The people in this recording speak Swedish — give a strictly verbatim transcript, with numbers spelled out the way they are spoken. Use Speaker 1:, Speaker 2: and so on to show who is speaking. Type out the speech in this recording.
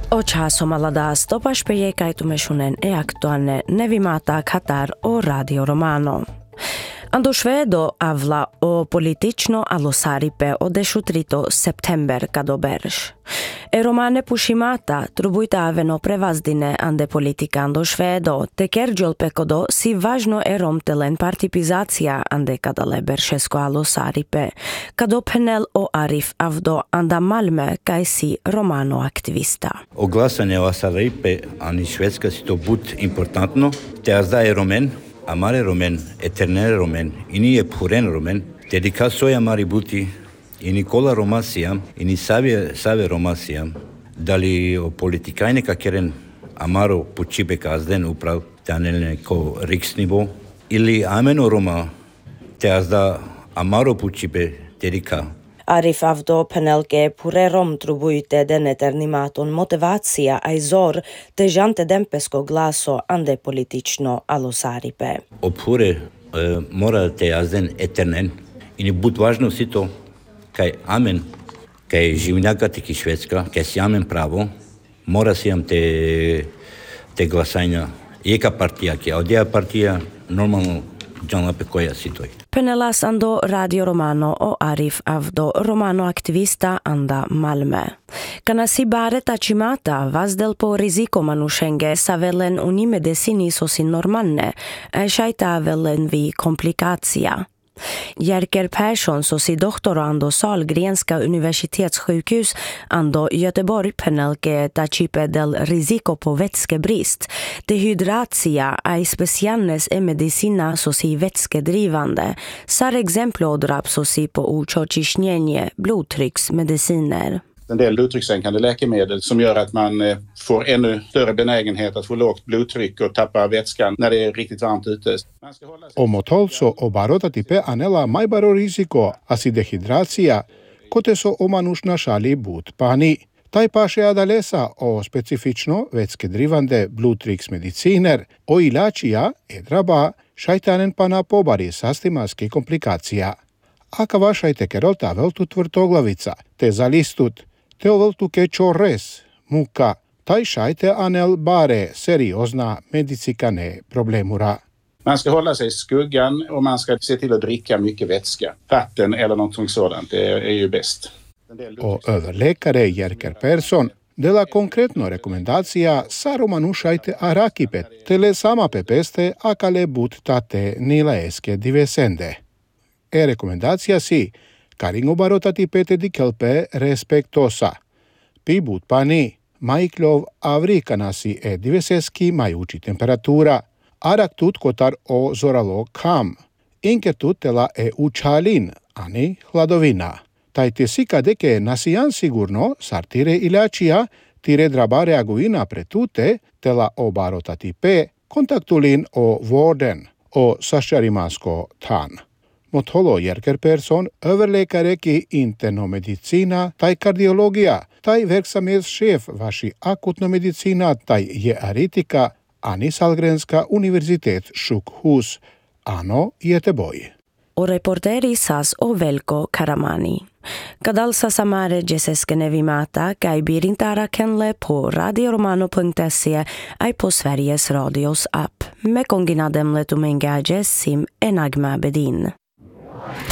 Speaker 1: Ocha somalada stopa shpejekajtume e aktualne nevimata Katar o Radio Romano. Ando Švedo avla o politično alosaripe o dešutrito september kadoberš. E romane pushimata trubujta aveno prevazdine ande politika ando Švedo, te kergjol pekodo si važno e romtelen partipizacija ande kadale beršesko alosaripe, kado penel o Arif avdo anda Malmö kaj si romano aktivista.
Speaker 2: O glasanje o alosaripe ani švedska si to bud importantno, te azda e romen, amare romen, eternere romen, ini e puren romen, dedica soja mari buti, ini kola romasija, ini save, save romasija, da li o politikajne kakeren amaro pučipe kazden uprav, te neko riksnivo, ili ameno roma, te azda amaro pučipe dedica.
Speaker 1: Arif avdo penelke pure rom trubujte den eternimaton motivacija aj zor te žante dempesko glaso ande politično alosaripe.
Speaker 2: O pure uh, mora te azden eternen, ini bud važno si to, kaj amen, kaj živnjaka tiki švedska, kaj si amen pravo, mora si am te, te glasanja, jeka partija, kaj odjeja partija, normalno džanla pe koja si toj.
Speaker 1: Penelas ando Radio Romano o Arif avdo romano aktivista anda Malmö. Kana si bare tacimata vazdel po riziko manušenge sa velen uni medicini sosi normalne, a šajta velen vi komplikacija. Jerker Persson sosi doktoro ando Sahlgrenska universitetssjukhus ando Göteborg penelke tacipe del riziko po vätskebrist. Dehydratia ai specialnes e medicina sosi vätskedrivande. Sar exemplo odrap sosi po uciśnienie, blodtrycksmediciner.
Speaker 3: En del blodtryckssänkande läkemedel som gör att man får ännu större benägenhet att få lågt blodtryck och tappa vätskan när det är riktigt varmt ute.
Speaker 4: Omotolso obarotatipe anela majbaro riziko acidehidracija, kote so omanušna šali bud pani. Taj paše adalesa o specifično vätskedrivande blodtrycksmediciner o ilačija edraba šajtanen pana pobari sastimaski komplikacija. Aka vašajte kerolta veltu tvrtoglavica, te zalistut, te oveltuke čores, muka, taj šajte anel bare seriozna medicikane problemura.
Speaker 3: Man ska hålla sig i skuggan och man ska se till att dricka mycket vätska. Vatten eller något sådant är, är ju bäst.
Speaker 4: O överläkare Jerker Persson dela konkretno rekomendacija sa romanušajte arakipet, tele sama pepeste akale but tate nilaeske divesende. E rekomendacija si, karingo barotati pete di kelpe respektosa. Pi but pani, majklov avrikanasi e diveseski majuči temperatura. Arak tut kotar o zoralo kam. Inke tut tela e učalin, ani hladovina. Taj te sika deke nasijan sigurno sartire ilačija, tire draba reaguina pretute, tela o barotati pe, kontaktulin o vården, o sašarimansko tan. Motolo Jerker Persson, överläkare ki internomedicina, taj kardiologija, taj verksamhetschef vaši akutno medicina, taj je aritika, ani Sahlgrenska universitetssjukhus, ano Göteborg.
Speaker 1: O reporteri sas o Velko Karamani. Kadal sasamare jeseske nevimata kaj birintara kenle på radioromano punkt se aj på Sveriges Radios app. Me konginadem letumengaje sim enagma bedin.